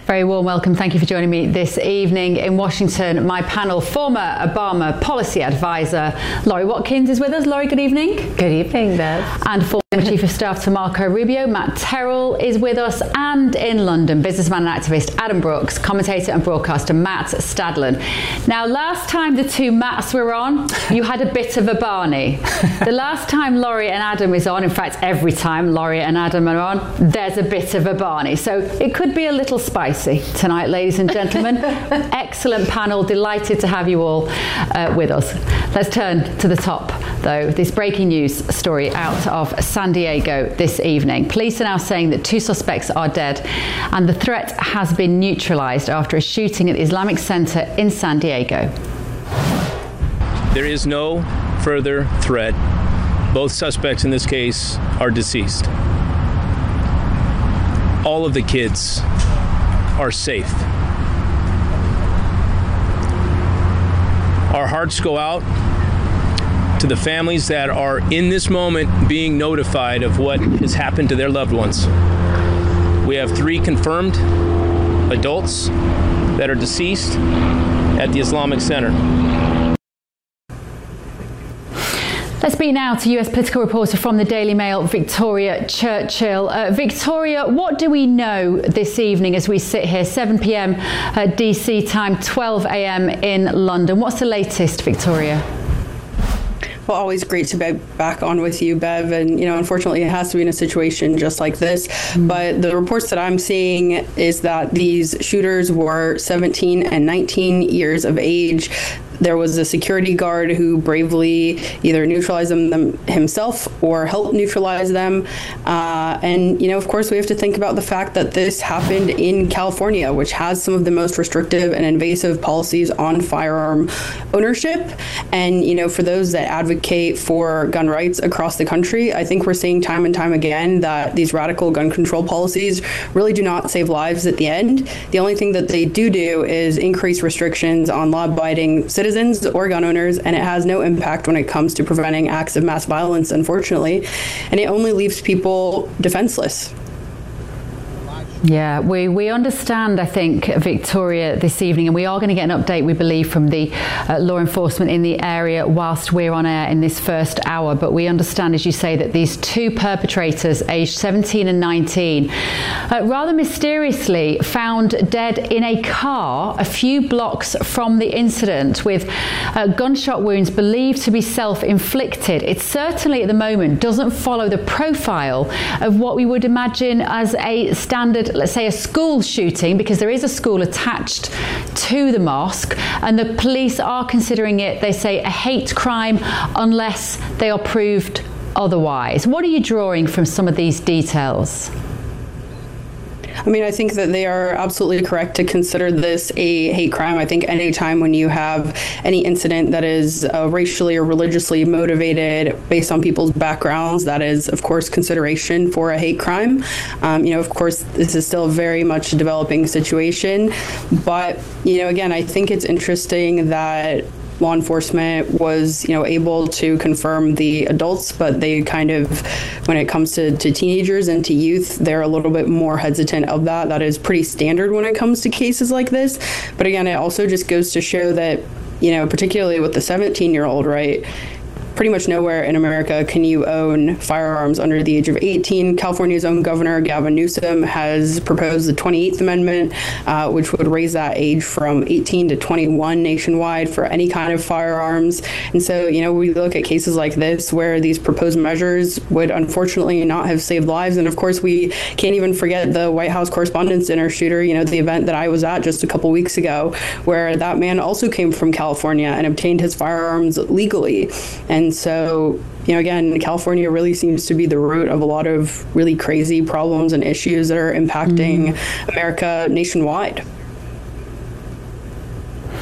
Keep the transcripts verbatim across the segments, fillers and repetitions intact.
Very warm welcome. Thank you for joining me this evening. In Washington, my panel, former Obama policy advisor Lori Watkins is with us. Lori, good evening. Good evening, Bev. And former Chief of Staff to Marco Rubio, Matt Terrell is with us. And in London, businessman and activist Adam Brooks, commentator and broadcaster Matt Stadlen. Now, last time the two Matts were on, you had a bit of a Barney. The last time Lori and Adam is on, in fact, every time Lori and Adam are on, there's a bit of a Barney. So it could be a little spicy tonight, ladies and gentlemen. Excellent panel. Delighted to have you all uh, with us. Let's turn to the top, though. This breaking news story out of San Diego this evening. Police are now saying that two suspects are dead and the threat has been neutralized after a shooting at the Islamic Center in San Diego. There is no further threat. Both suspects in this case are deceased. All of the kids are safe. Our hearts go out to the families that are in this moment being notified of what has happened to their loved ones. We have three confirmed adults that are deceased at the Islamic Center. Let's speak now to U S political reporter from the Daily Mail, Victoria Churchill. Uh, Victoria, what do we know this evening as we sit here, seven p.m. Uh, D C time, twelve a.m. in London? What's the latest, Victoria? Well, always great to be back on with you, Bev. And, you know, unfortunately, it has to be in a situation just like this. Mm. But the reports that I'm seeing is that these shooters were seventeen and nineteen years of age. There was a security guard who bravely either neutralized them, them himself or helped neutralize them. Uh, and, you know, of course, we have to think about the fact that this happened in California, which has some of the most restrictive and invasive policies on firearm ownership. And, you know, for those that advocate for gun rights across the country, I think we're seeing time and time again that these radical gun control policies really do not save lives at the end. The only thing that they do do is increase restrictions on law-abiding citizens or gun owners, and it has no impact when it comes to preventing acts of mass violence, unfortunately, and it only leaves people defenseless. Yeah, we, we understand, I think, Victoria, this evening, and we are going to get an update, we believe, from the uh, law enforcement in the area whilst we're on air in this first hour. But we understand, as you say, that these two perpetrators, aged seventeen and nineteen, uh, rather mysteriously found dead in a car a few blocks from the incident with uh, gunshot wounds believed to be self-inflicted. It certainly, at the moment, doesn't follow the profile of what we would imagine as a standard, let's say, a school shooting, because there is a school attached to the mosque, and the police are considering it, they say, a hate crime unless they are proved otherwise. What are you drawing from some of these details? I mean, I think that they are absolutely correct to consider this a hate crime. I think any time when you have any incident that is uh, racially or religiously motivated based on people's backgrounds, that is, of course, consideration for a hate crime. Um, you know, of course, this is still very much a developing situation. But, you know, again, I think it's interesting that law enforcement was, you know, able to confirm the adults, but they kind of, when it comes to, to teenagers and to youth, they're a little bit more hesitant of that. That is pretty standard when it comes to cases like this. But again, it also just goes to show that, you know, particularly with the seventeen-year-old, right, pretty much nowhere in America can you own firearms under the age of eighteen. California's own governor, Gavin Newsom, has proposed the twenty-eighth Amendment, uh, which would raise that age from eighteen to twenty-one nationwide for any kind of firearms. And so, you know, we look at cases like this where these proposed measures would unfortunately not have saved lives. And of course, we can't even forget the White House Correspondents' Dinner shooter, you know, the event that I was at just a couple weeks ago, where that man also came from California and obtained his firearms legally. And And so, you know, again, California really seems to be the root of a lot of really crazy problems and issues that are impacting mm. America nationwide.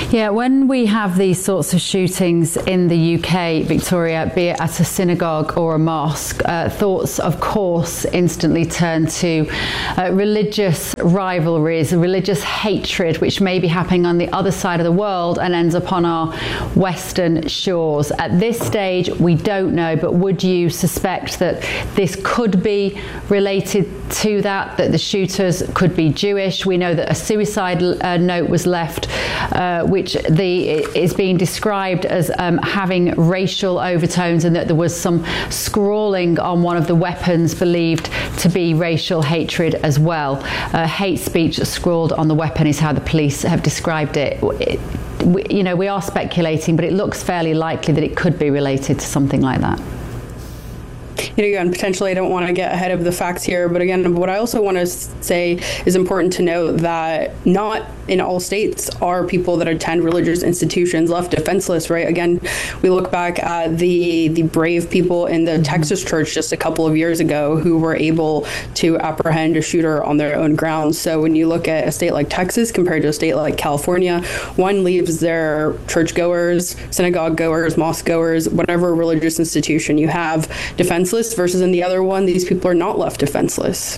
Yeah, when we have these sorts of shootings in the U K, Victoria, be it at a synagogue or a mosque, uh, thoughts, of course, instantly turn to uh, religious rivalries, religious hatred, which may be happening on the other side of the world and ends up on our western shores. At this stage, we don't know, but would you suspect that this could be related to that, that the shooters could be Jewish? We know that a suicide uh, note was left, uh, which the is being described as um, having racial overtones, and that there was some scrawling on one of the weapons believed to be racial hatred as well. Uh, hate speech scrawled on the weapon is how the police have described it. it we, you know, we are speculating, but it looks fairly likely that it could be related to something like that. You know, again, potentially I don't want to get ahead of the facts here, but again, what I also want to say is important to note that not in all states are people that attend religious institutions left defenseless, right? Again, we look back at the the brave people in the Texas church just a couple of years ago who were able to apprehend a shooter on their own grounds. So when you look at a state like Texas compared to a state like California, one leaves their churchgoers, synagogue goers, mosque goers, whatever religious institution you have, defenseless, versus in the other one, these people are not left defenseless.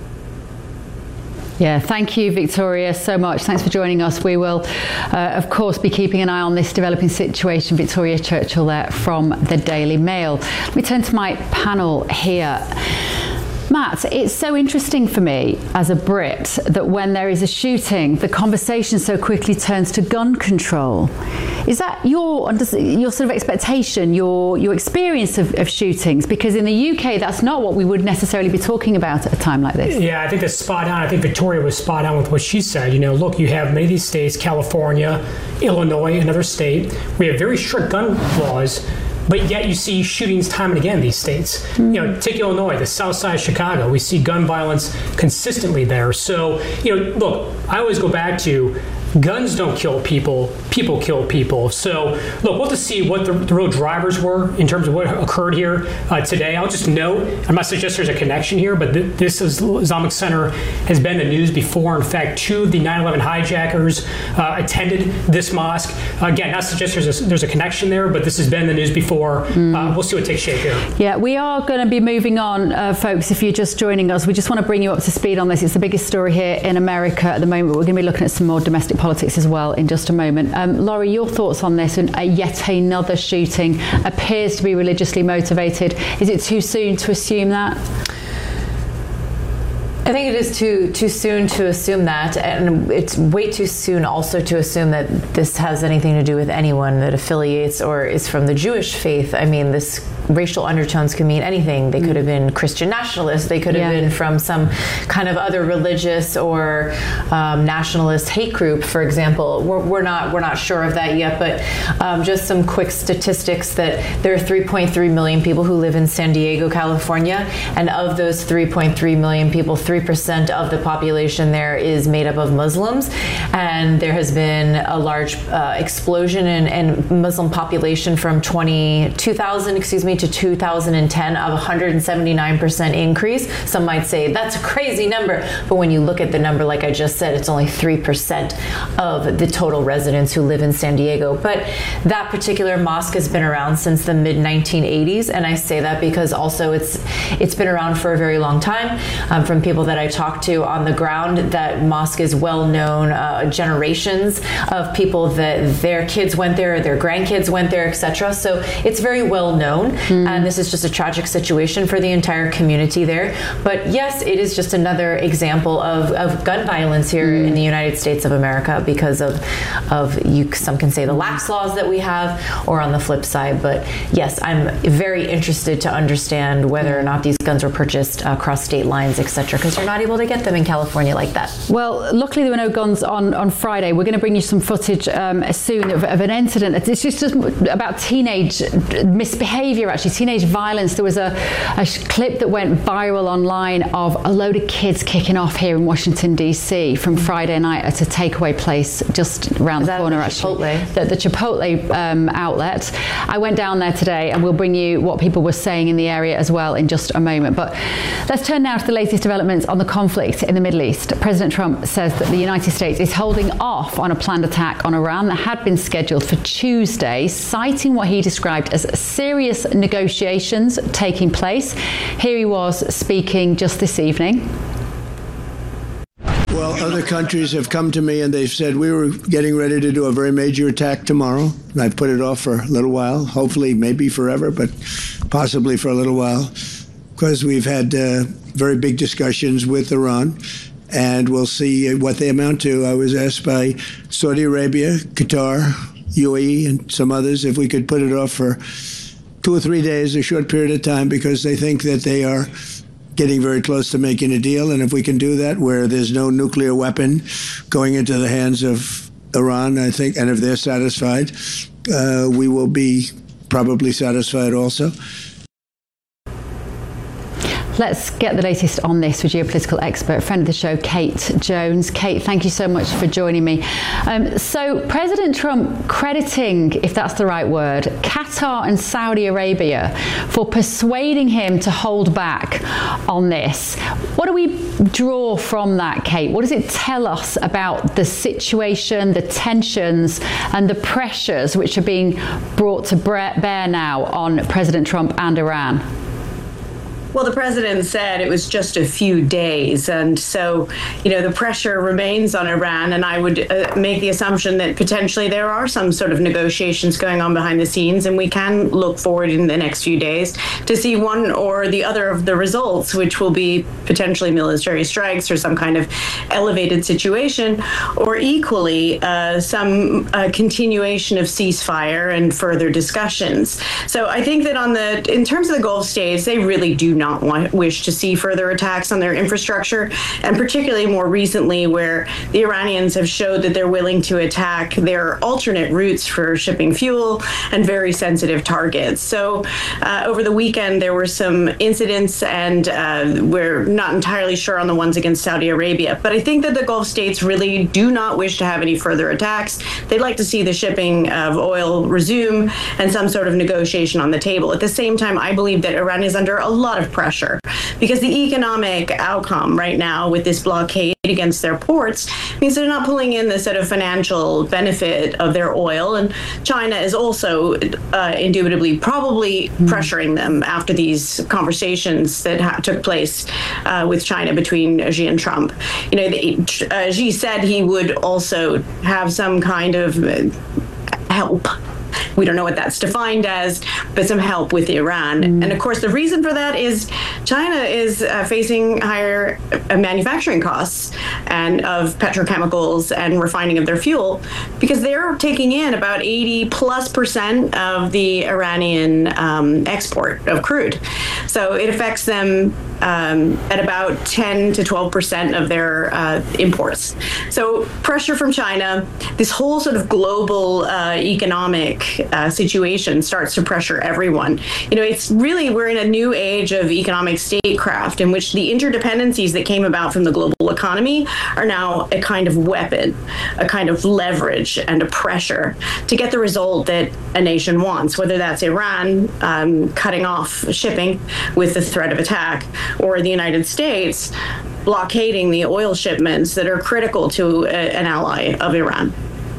Yeah, thank you, Victoria, so much. Thanks for joining us. We will, uh, of course, be keeping an eye on this developing situation. Victoria Churchill there from the Daily Mail. Let me turn to my panel here. Matt, it's so interesting for me as a Brit that when there is a shooting, the conversation so quickly turns to gun control. Is that your your sort of expectation, your your experience of, of shootings? Because in the U K, that's not what we would necessarily be talking about at a time like this. Yeah, I think that's spot on. I think Victoria was spot on with what she said. You know, look, you have many of these states, California, Illinois, another state. We have very strict gun laws. But yet you see shootings time and again in these states. Mm-hmm. You know, take Illinois, the south side of Chicago. We see gun violence consistently there. So, you know, look, I always go back to guns don't kill people, people kill people. So, look, we'll have to see what the, the real drivers were in terms of what occurred here uh, today. I'll just note, I'm not suggesting there's a connection here, but th- this is, Islamic Center has been in the news before. In fact, two of the nine eleven hijackers uh, attended this mosque. Again, not suggesting there's a, there's a connection there, but this has been in the news before. Mm. Uh, we'll see what takes shape here. Yeah, we are going to be moving on, uh, folks, if you're just joining us. We just want to bring you up to speed on this. It's the biggest story here in America at the moment. We're going to be looking at some more domestic politics as well in just a moment. Um, Laurie, your thoughts on this? And uh, yet another shooting appears to be religiously motivated. Is it too soon to assume that? I think it is too too soon to assume that, and it's way too soon also to assume that this has anything to do with anyone that affiliates or is from the Jewish faith. I mean, this racial undertones can mean anything. They could have been Christian nationalists. They could have yeah. been from some kind of other religious or um, nationalist hate group, for example. We're, we're not we're not sure of that yet, but um, just some quick statistics that there are three point three million people who live in San Diego, California, and of those three point three million people, three percent of the population there is made up of Muslims, and there has been a large uh, explosion in, in Muslim population from twenty, two thousand, excuse me, to two thousand ten of one hundred seventy-nine percent increase. Some might say that's a crazy number, but when you look at the number, like I just said, it's only three percent of the total residents who live in San Diego. But that particular mosque has been around since the mid nineteen eighties, and I say that because also it's it's been around for a very long time. Um, from people that I talked to on the ground, that mosque is well known, uh, generations of people that their kids went there, their grandkids went there, et cetera. So it's very well known. Mm. And this is just a tragic situation for the entire community there. But yes, it is just another example of, of gun violence here mm. in the United States of America because of, of you, some can say the lax laws that we have, or on the flip side. But yes, I'm very interested to understand whether or not these guns were purchased uh, across state lines, et cetera, because you're not able to get them in California like that. Well, luckily there were no guns on, on Friday. We're going to bring you some footage um, soon of, of an incident. It's just about teenage misbehavior, actually, teenage violence. There was a, a clip that went viral online of a load of kids kicking off here in Washington, D C from Friday night at a takeaway place just around the corner, actually. Chipotle? The, the Chipotle um, outlet. I went down there today, and we'll bring you what people were saying in the area as well in just a moment. But let's turn now to the latest developments on the conflict in the Middle East, President Trump says that the United States is holding off on a planned attack on Iran that had been scheduled for Tuesday, citing what he described as serious negotiations taking place. Here he was speaking just this evening. Well, other countries have come to me and they've said we were getting ready to do a very major attack tomorrow. And I've put it off for a little while, hopefully maybe forever, but possibly for a little while, because we've had uh, very big discussions with Iran, and we'll see what they amount to. I was asked by Saudi Arabia, Qatar, U A E, and some others if we could put it off for two or three days, a short period of time, because they think that they are getting very close to making a deal. And if we can do that where there's no nuclear weapon going into the hands of Iran, I think, and if they're satisfied, uh, we will be probably satisfied also. Let's get the latest on this with geopolitical expert, friend of the show, Kate Jones. Kate, thank you so much for joining me. Um, so President Trump crediting, if that's the right word, Qatar and Saudi Arabia for persuading him to hold back on this. What do we draw from that, Kate? What does it tell us about the situation, the tensions and the pressures which are being brought to bear now on President Trump and Iran? Well, the president said it was just a few days. And so, you know, the pressure remains on Iran. And I would uh, make the assumption that potentially there are some sort of negotiations going on behind the scenes. And we can look forward in the next few days to see one or the other of the results, which will be potentially military strikes or some kind of elevated situation, or equally uh, some uh, continuation of ceasefire and further discussions. So I think that on the in terms of the Gulf states, they really do not want, wish to see further attacks on their infrastructure, and particularly more recently where the Iranians have showed that they're willing to attack their alternate routes for shipping fuel and very sensitive targets. So uh, over the weekend, there were some incidents, and uh, we're not entirely sure on the ones against Saudi Arabia. But I think that the Gulf states really do not wish to have any further attacks. They'd like to see the shipping of oil resume and some sort of negotiation on the table. At the same time, I believe that Iran is under a lot of pressure because the economic outcome right now with this blockade against their ports means they're not pulling in the sort of financial benefit of their oil. And China is also uh, indubitably probably mm. pressuring them after these conversations that ha- took place uh, with China between Xi and Trump. You know, the, uh, Xi said he would also have some kind of help. We don't know what that's defined as, but some help with Iran. Mm. And of course, the reason for that is China is uh, facing higher uh, manufacturing costs and of petrochemicals and refining of their fuel, because they're taking in about eighty plus percent of the Iranian um, export of crude. So it affects them um, at about ten to twelve percent of their uh, imports. So pressure from China, this whole sort of global uh, economic Uh, situation starts to pressure everyone. You know, it's really, we're in a new age of economic statecraft in which the interdependencies that came about from the global economy are now a kind of weapon, a kind of leverage and a pressure to get the result that a nation wants, whether that's Iran um, cutting off shipping with the threat of attack, or the United States blockading the oil shipments that are critical to a, an ally of Iran.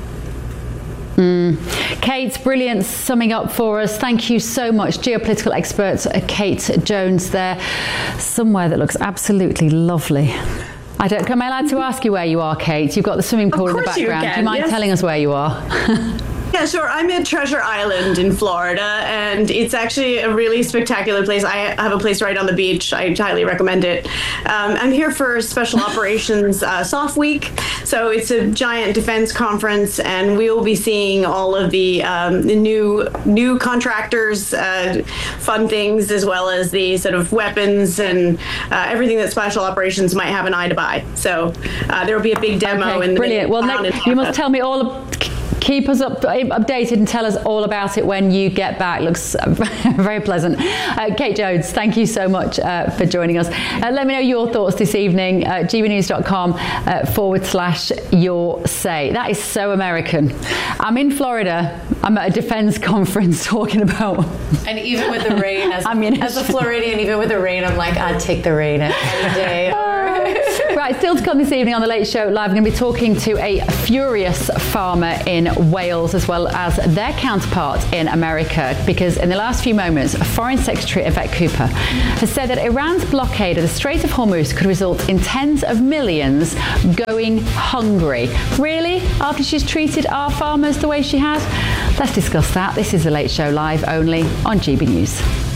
Mm. Kate, brilliant summing up for us. Thank you so much. Geopolitical expert Kate Jones there, somewhere that looks absolutely lovely. I don't, am I allowed to ask you where you are, Kate? You've got the swimming pool in the background. You can, Do you mind yes. telling us where you are? Yeah, sure. I'm at Treasure Island in Florida, and it's actually a really spectacular place. I have a place right on the beach. I highly recommend it. Um, I'm here for Special Operations uh, Soft Week. So it's a giant defense conference, and we will be seeing all of the, um, the new new contractors, uh, fun things, as well as the sort of weapons and uh, everything that Special Operations might have an eye to buy. So uh, there will be a big demo. Okay, in the brilliant. Well, next, you must tell me all of, keep us up, updated and tell us all about it when you get back. Looks very pleasant. Uh, Kate Jones, thank you so much uh, for joining us. Uh, let me know your thoughts this evening. Uh, gbnews.com uh, forward slash your say. That is so American. I'm in Florida. I'm at a defense conference talking about... And even with the rain, as, I mean, as a Floridian, even with the rain, I'm like, I'd take the rain any day. Right, still to come this evening on The Late Show Live, we're going to be talking to a furious farmer in Wales as well as their counterpart in America, because in the last few moments, Foreign Secretary Yvette Cooper has said that Iran's blockade of the Strait of Hormuz could result in tens of millions going hungry. Really? After she's treated our farmers the way she has? Let's discuss that. This is The Late Show Live only on G B News.